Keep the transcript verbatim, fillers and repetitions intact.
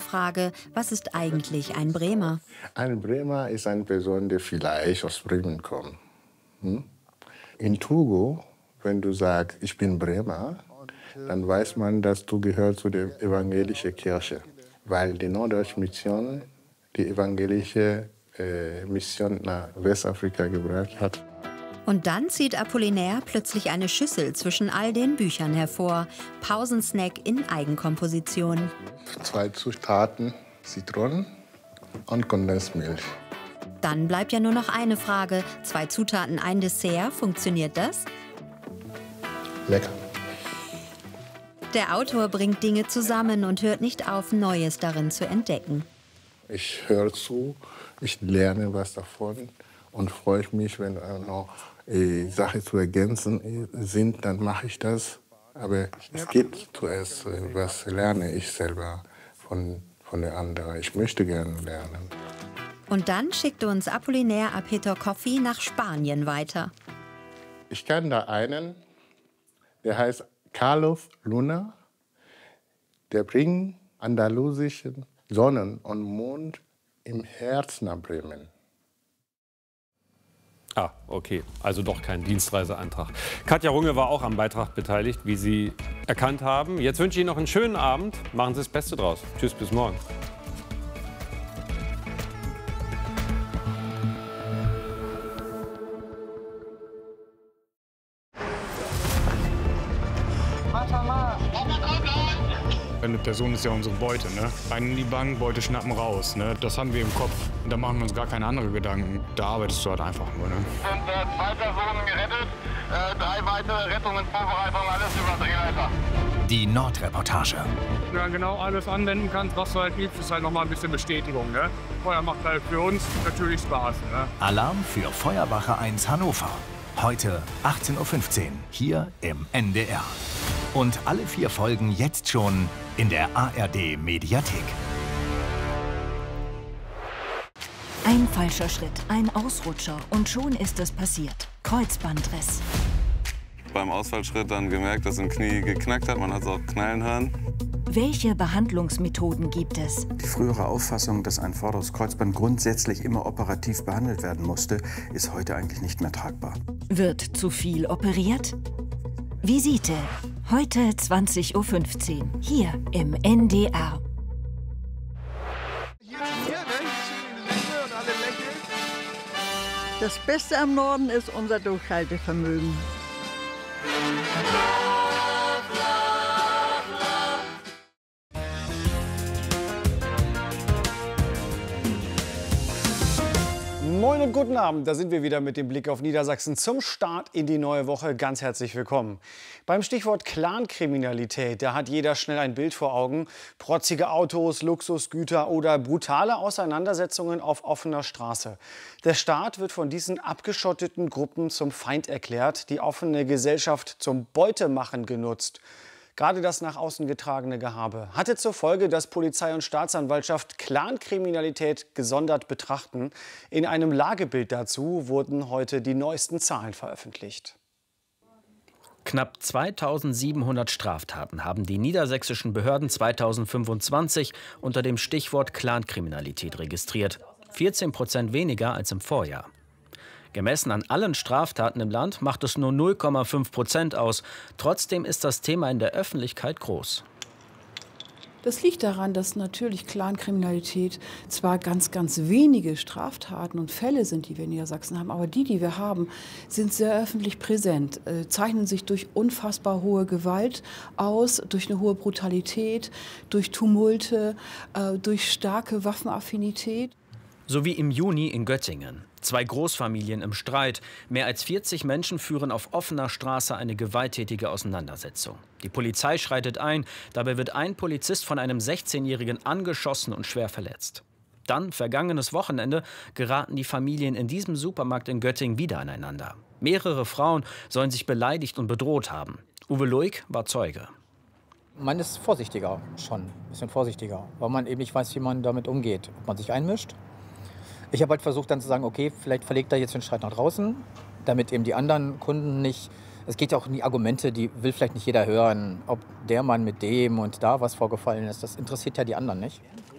Frage, was ist eigentlich ein Bremer? Ein Bremer ist eine Person, die vielleicht aus Bremen kommt. Hm? In Togo, wenn du sagst, ich bin Bremer, dann weiß man, dass du gehörst zu der evangelischen Kirche. Weil die Norddeutsche Mission die evangelische äh, Mission nach Westafrika gebracht hat. Und dann zieht Apollinaire plötzlich eine Schüssel zwischen all den Büchern hervor. Pausensnack in Eigenkomposition. Zwei Zutaten, Zitronen und Kondensmilch. Dann bleibt ja nur noch eine Frage. Zwei Zutaten, ein Dessert. Funktioniert das? Lecker. Der Autor bringt Dinge zusammen und hört nicht auf, Neues darin zu entdecken. Ich höre zu, ich lerne was davon und freue mich, wenn noch äh, Sachen zu ergänzen sind, dann mache ich das. Aber es geht zuerst, äh, was lerne ich selber von, von den anderen. Ich möchte gerne lernen. Und dann schickte uns Apollinaire a Peter Coffey nach Spanien weiter. Ich kenne da einen, der heißt Carlos Luna. Der bringt andalusischen Sonnen und Mond im Herzen nach Bremen. Ah, okay. Also doch kein Dienstreiseantrag. Katja Runge war auch am Beitrag beteiligt, wie Sie erkannt haben. Jetzt wünsche ich Ihnen noch einen schönen Abend. Machen Sie das Beste draus. Tschüss, bis morgen. Eine Person ist ja unsere Beute, ne? Rein in die Bank, Beute schnappen raus, ne? Das haben wir im Kopf. Und da machen wir uns gar keine anderen Gedanken. Da arbeitest du halt einfach nur, ne? sind äh, zwei Personen gerettet, äh, drei weitere Rettungen, Vorbereitung, alles über Drehleiter. Die Nordreportage. Ja, genau alles anwenden kannst, was du halt liebst, ist halt noch mal ein bisschen Bestätigung, ne? Feuer macht halt für uns natürlich Spaß, ne? Alarm für Feuerwache eins Hannover. Heute achtzehn Uhr fünfzehn, hier im N D R. Und alle vier Folgen jetzt schon in der A R D-Mediathek. Ein falscher Schritt, ein Ausrutscher und schon ist es passiert. Kreuzbandriss. Beim Ausfallschritt dann gemerkt, dass ein Knie geknackt hat. Man hat es auch knallen hören. Welche Behandlungsmethoden gibt es? Die frühere Auffassung, dass ein vorderes Kreuzband grundsätzlich immer operativ behandelt werden musste, ist heute eigentlich nicht mehr tragbar. Wird zu viel operiert? Visite. Heute zwanzig Uhr fünfzehn. Hier im N D R. Das Beste am Norden ist unser Durchhaltevermögen. Moin und guten Abend, da sind wir wieder mit dem Blick auf Niedersachsen zum Start in die neue Woche. Ganz herzlich willkommen. Beim Stichwort Clankriminalität, da hat jeder schnell ein Bild vor Augen. Protzige Autos, Luxusgüter oder brutale Auseinandersetzungen auf offener Straße. Der Staat wird von diesen abgeschotteten Gruppen zum Feind erklärt, die offene Gesellschaft zum Beutemachen genutzt. Gerade das nach außen getragene Gehabe hatte zur Folge, dass Polizei und Staatsanwaltschaft Clankriminalität gesondert betrachten. In einem Lagebild dazu wurden heute die neuesten Zahlen veröffentlicht. Knapp zweitausendsiebenhundert Straftaten haben die niedersächsischen Behörden zweitausendfünfundzwanzig unter dem Stichwort Clankriminalität registriert. vierzehn Prozent weniger als im Vorjahr. Gemessen an allen Straftaten im Land macht es nur null Komma fünf Prozent aus. Trotzdem ist das Thema in der Öffentlichkeit groß. Das liegt daran, dass natürlich Clankriminalität zwar ganz, ganz wenige Straftaten und Fälle sind, die wir in Niedersachsen haben, aber die, die wir haben, sind sehr öffentlich präsent, äh, zeichnen sich durch unfassbar hohe Gewalt aus, durch eine hohe Brutalität, durch Tumulte, äh, durch starke Waffenaffinität. So wie im Juni in Göttingen. Zwei Großfamilien im Streit. Mehr als vierzig Menschen führen auf offener Straße eine gewalttätige Auseinandersetzung. Die Polizei schreitet ein. Dabei wird ein Polizist von einem sechzehnjährigen angeschossen und schwer verletzt. Dann, vergangenes Wochenende, geraten die Familien in diesem Supermarkt in Göttingen wieder aneinander. Mehrere Frauen sollen sich beleidigt und bedroht haben. Uwe Luig war Zeuge. Man ist vorsichtiger, schon ein bisschen vorsichtiger, weil man eben nicht weiß, wie man damit umgeht. Ob man sich einmischt. Ich habe halt versucht dann zu sagen, okay, vielleicht verlegt er jetzt den Streit nach draußen, damit eben die anderen Kunden nicht, es geht ja auch um die Argumente, die will vielleicht nicht jeder hören, ob der Mann mit dem und da was vorgefallen ist, das interessiert ja die anderen nicht.